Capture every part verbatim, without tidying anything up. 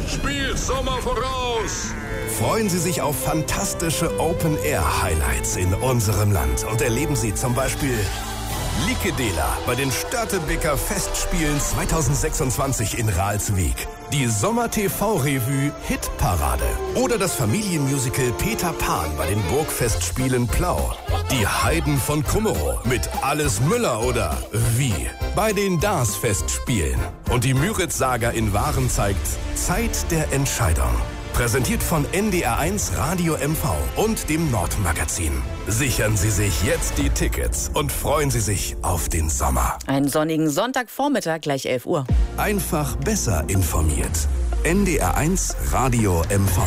spielt Sommer voraus. Freuen Sie sich auf fantastische Open-Air-Highlights in unserem Land und erleben Sie zum Beispiel Likedela bei den Störtebeker Festspielen zweitausendsechsundzwanzig in Ralswiek, die Sommer-T V-Revue Hitparade oder das Familienmusical Peter Pan bei den Burgfestspielen Plau, die Heiden von Kummerow mit Alles Müller oder Wie bei den Dars-Festspielen und die Müritz-Saga in Waren zeigt Zeit der Entscheidung. Präsentiert von N D R eins Radio M V und dem Nordmagazin. Sichern Sie sich jetzt die Tickets und freuen Sie sich auf den Sommer. Einen sonnigen Sonntagvormittag, gleich elf Uhr. Einfach besser informiert. N D R eins Radio M V.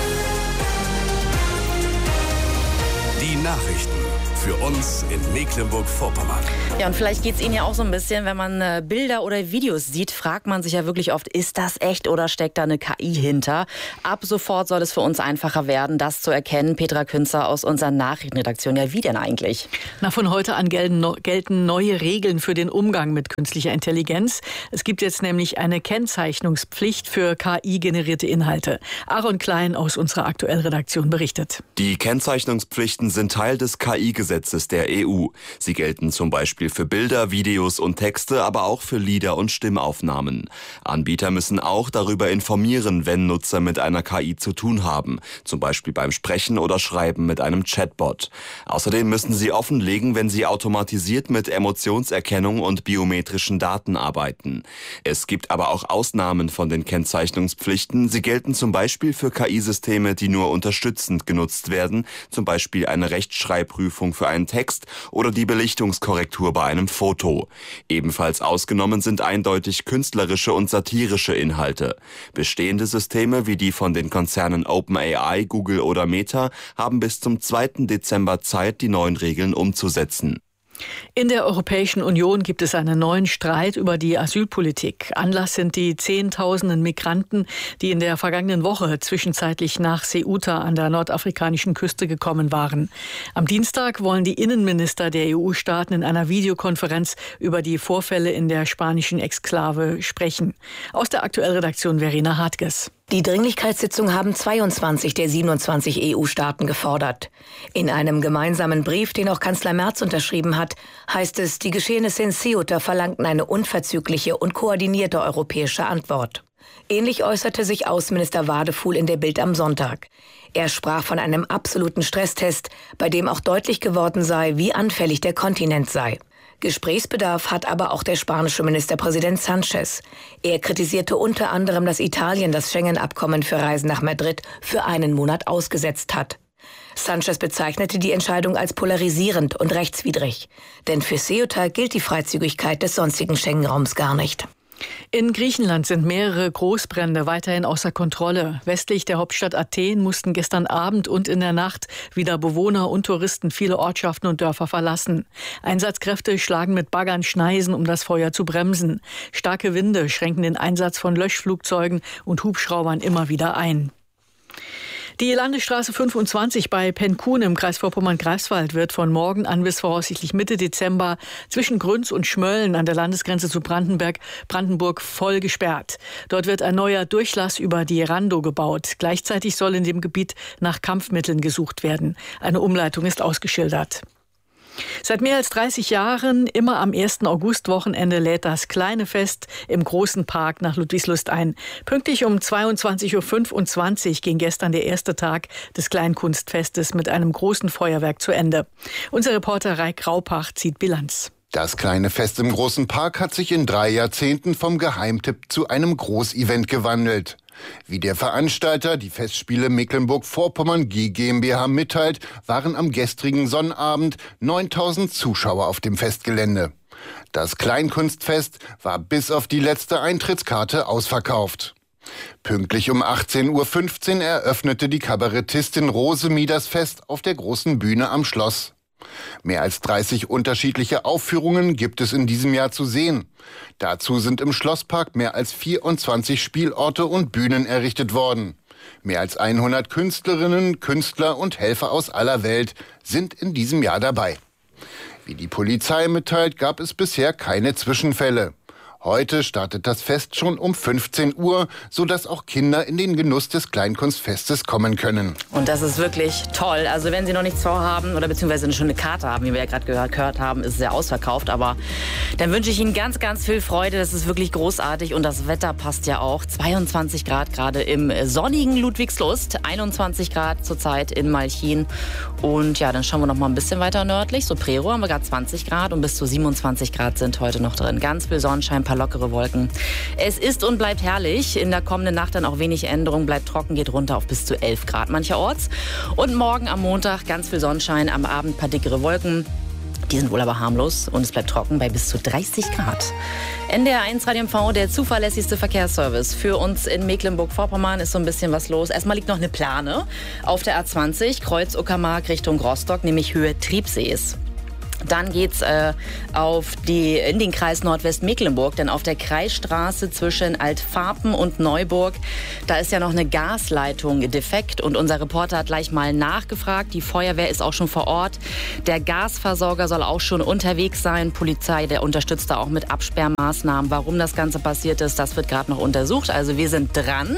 Die Nachrichten für uns in Mecklenburg-Vorpommern. Ja, und vielleicht geht es Ihnen ja auch so ein bisschen, wenn man äh, Bilder oder Videos sieht, fragt man sich ja wirklich oft, ist das echt oder steckt da eine K I hinter? Ab sofort soll es für uns einfacher werden, das zu erkennen. Petra Künzer aus unserer Nachrichtenredaktion. Ja, wie denn eigentlich? Na, von heute an gelten, no, gelten neue Regeln für den Umgang mit künstlicher Intelligenz. Es gibt jetzt nämlich eine Kennzeichnungspflicht für K I-generierte Inhalte. Aaron Klein aus unserer Aktuellredaktion berichtet. Die Kennzeichnungspflichten sind Teil des K I-Gesetzes der E U. Sie gelten zum Beispiel für Bilder, Videos und Texte, aber auch für Lieder und Stimmaufnahmen. Anbieter müssen auch darüber informieren, wenn Nutzer mit einer K I zu tun haben, zum Beispiel beim Sprechen oder Schreiben mit einem Chatbot. Außerdem müssen sie offenlegen, wenn sie automatisiert mit Emotionserkennung und biometrischen Daten arbeiten. Es gibt aber auch Ausnahmen von den Kennzeichnungspflichten. Sie gelten zum Beispiel für K I-Systeme, die nur unterstützend genutzt werden, zum Beispiel eine Rechtschreibprüfung für einen Text oder die Belichtungskorrektur bei einem Foto. Ebenfalls ausgenommen sind eindeutig künstlerische und satirische Inhalte. Bestehende Systeme wie die von den Konzernen OpenAI, Google oder Meta haben bis zum zweiten Dezember Zeit, die neuen Regeln umzusetzen. In der Europäischen Union gibt es einen neuen Streit über die Asylpolitik. Anlass sind die Zehntausenden Migranten, die in der vergangenen Woche zwischenzeitlich nach Ceuta an der nordafrikanischen Küste gekommen waren. Am Dienstag wollen die Innenminister der E U-Staaten in einer Videokonferenz über die Vorfälle in der spanischen Exklave sprechen. Aus der Aktuellredaktion Verena Hartges. Die Dringlichkeitssitzung haben zweiundzwanzig der siebenundzwanzig E U-Staaten gefordert. In einem gemeinsamen Brief, den auch Kanzler Merz unterschrieben hat, heißt es, die Geschehnisse in Ceuta verlangten eine unverzügliche und koordinierte europäische Antwort. Ähnlich äußerte sich Außenminister Wadefuhl in der Bild am Sonntag. Er sprach von einem absoluten Stresstest, bei dem auch deutlich geworden sei, wie anfällig der Kontinent sei. Gesprächsbedarf hat aber auch der spanische Ministerpräsident Sánchez. Er kritisierte unter anderem, dass Italien das Schengen-Abkommen für Reisen nach Madrid für einen Monat ausgesetzt hat. Sánchez bezeichnete die Entscheidung als polarisierend und rechtswidrig. Denn für Ceuta gilt die Freizügigkeit des sonstigen Schengen-Raums gar nicht. In Griechenland sind mehrere Großbrände weiterhin außer Kontrolle. Westlich der Hauptstadt Athen mussten gestern Abend und in der Nacht wieder Bewohner und Touristen viele Ortschaften und Dörfer verlassen. Einsatzkräfte schlagen mit Baggern Schneisen, um das Feuer zu bremsen. Starke Winde schränken den Einsatz von Löschflugzeugen und Hubschraubern immer wieder ein. Die Landesstraße fünfundzwanzig bei Penkun im Kreis Vorpommern-Greifswald wird von morgen an bis voraussichtlich Mitte Dezember zwischen Grünz und Schmölln an der Landesgrenze zu Brandenburg, Brandenburg voll gesperrt. Dort wird ein neuer Durchlass über die Rando gebaut. Gleichzeitig soll in dem Gebiet nach Kampfmitteln gesucht werden. Eine Umleitung ist ausgeschildert. Seit mehr als dreißig Jahren, immer am ersten Augustwochenende, lädt das kleine Fest im Großen Park nach Ludwigslust ein. Pünktlich um zweiundzwanzig Uhr fünfundzwanzig ging gestern der erste Tag des Kleinkunstfestes mit einem großen Feuerwerk zu Ende. Unser Reporter Raik Raupach zieht Bilanz. Das kleine Fest im Großen Park hat sich in drei Jahrzehnten vom Geheimtipp zu einem Großevent gewandelt. Wie der Veranstalter, die Festspiele Mecklenburg-Vorpommern G GmbH, mitteilt, waren am gestrigen Sonnabend neuntausend Zuschauer auf dem Festgelände. Das Kleinkunstfest war bis auf die letzte Eintrittskarte ausverkauft. Pünktlich um achtzehn Uhr fünfzehn eröffnete die Kabarettistin Rose Mie das Fest auf der großen Bühne am Schloss. Mehr als dreißig unterschiedliche Aufführungen gibt es in diesem Jahr zu sehen. Dazu sind im Schlosspark mehr als vierundzwanzig Spielorte und Bühnen errichtet worden. Mehr als hundert Künstlerinnen, Künstler und Helfer aus aller Welt sind in diesem Jahr dabei. Wie die Polizei mitteilt, gab es bisher keine Zwischenfälle. Heute startet das Fest schon um fünfzehn Uhr, sodass auch Kinder in den Genuss des Kleinkunstfestes kommen können. Und das ist wirklich toll. Also wenn Sie noch nichts vorhaben oder beziehungsweise eine schöne Karte haben, wie wir ja gerade gehört, gehört haben, ist es sehr ausverkauft. Aber dann wünsche ich Ihnen ganz, ganz viel Freude. Das ist wirklich großartig und das Wetter passt ja auch. zweiundzwanzig Grad gerade im sonnigen Ludwigslust, einundzwanzig Grad zurzeit in Malchin. Und ja, dann schauen wir noch mal ein bisschen weiter nördlich. So Prerow haben wir gerade zwanzig Grad und bis zu siebenundzwanzig Grad sind heute noch drin. Ganz viel Sonnenschein, paar lockere Wolken. Es ist und bleibt herrlich. In der kommenden Nacht dann auch wenig Änderung. Bleibt trocken, geht runter auf bis zu elf Grad mancherorts. Und morgen am Montag ganz viel Sonnenschein, am Abend paar dickere Wolken. Die sind wohl aber harmlos und es bleibt trocken bei bis zu dreißig Grad. N D R eins Radio M V, der zuverlässigste Verkehrsservice. Für uns in Mecklenburg-Vorpommern ist so ein bisschen was los. Erstmal liegt noch eine Plane auf der A zwanzig, Kreuz Uckermark Richtung Rostock, nämlich Höhe Triebsees. Dann geht's äh, auf die, in den Kreis Nordwestmecklenburg, denn auf der Kreisstraße zwischen Altfarpen und Neuburg, da ist ja noch eine Gasleitung defekt und unser Reporter hat gleich mal nachgefragt. Die Feuerwehr ist auch schon vor Ort. Der Gasversorger soll auch schon unterwegs sein. Polizei, der unterstützt da auch mit Absperrmaßnahmen. Warum das Ganze passiert ist, das wird gerade noch untersucht. Also wir sind dran.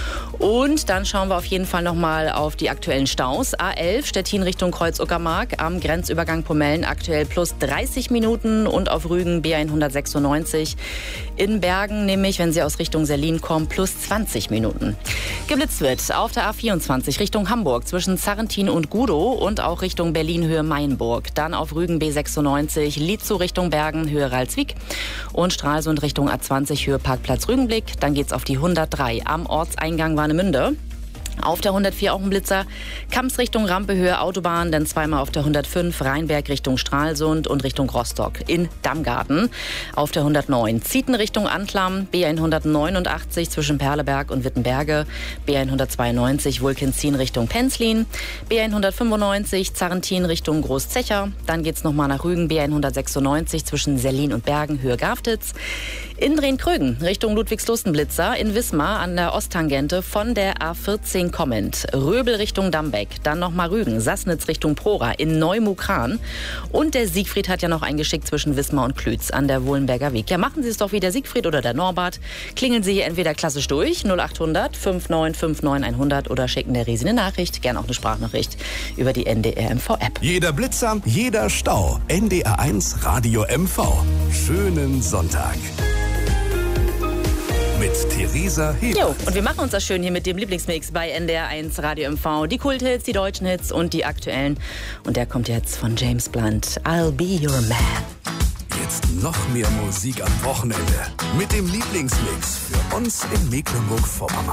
Und dann schauen wir auf jeden Fall noch mal auf die aktuellen Staus. A elf Stettin Richtung Kreuz Uckermark am Grenzübergang Pomellen aktuell plus dreißig Minuten und auf Rügen B hundertsechsundneunzig. In Bergen nämlich, wenn Sie aus Richtung Sellin kommen, plus zwanzig Minuten. Geblitzt wird auf der A vierundzwanzig Richtung Hamburg zwischen Zarrentin und Gudow und auch Richtung Berlin Höhe Mainburg. Dann auf Rügen B sechsundneunzig, Lietzow Richtung Bergen Höhe Ralswiek und Stralsund Richtung A zwanzig Höhe Parkplatz Rügenblick. Dann geht's auf die hundertdrei am Ortseingang Warnemünde. Auf der hundertvier auch ein Blitzer, Kamps Richtung Rampe Höhe Autobahn, dann zweimal auf der hundertfünf Rheinberg Richtung Stralsund und Richtung Rostock in Dammgarten. Auf der hundertneun Zieten Richtung Anklam, B hundertneunundachtzig zwischen Perleberg und Wittenberge, B hundertzweiundneunzig Wulkenzin Richtung Penzlin, B hundertfünfundneunzig Zarrentin Richtung Großzecher, dann geht's nochmal nach Rügen, B hundertsechsundneunzig zwischen Sellin und Bergen Höhe Gaftitz. In Drehn-Krögen Richtung Ludwigslust-Blitzer, in Wismar an der Osttangente von der A vierzehn kommend. Röbel Richtung Dambeck, dann nochmal Rügen, Sassnitz Richtung Prora, in Neumukran. Und der Siegfried hat ja noch eingeschickt zwischen Wismar und Klütz an der Wohlenberger Weg. Ja, machen Sie es doch wie der Siegfried oder der Norbert. Klingeln Sie hier entweder klassisch durch, null achthundert fünfundneunzig neunundfünfzig hundert oder schicken der Resi eine Nachricht, gern auch eine Sprachnachricht über die N D R M V-App. Jeder Blitzer, jeder Stau. N D R eins Radio M V. Schönen Sonntag. Mit Theresa Hebert. Jo, und wir machen uns das schön hier mit dem Lieblingsmix bei N D R eins Radio M V. Die Kulthits, die deutschen Hits und die aktuellen. Und der kommt jetzt von James Blunt. I'll be your man. Jetzt noch mehr Musik am Wochenende. Mit dem Lieblingsmix für uns in Mecklenburg-Vorpommern.